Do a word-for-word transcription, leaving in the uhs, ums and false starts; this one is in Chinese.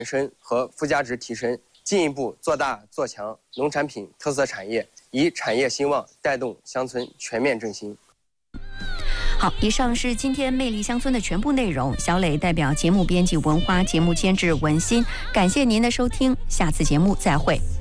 升和附加值提升，进一步做大做强农产品特色产业，以产业兴旺带动乡村全面振兴。 好，以上是今天魅力乡村的全部内容。小磊代表节目编辑文花，节目监制文心，感谢您的收听，下次节目再会。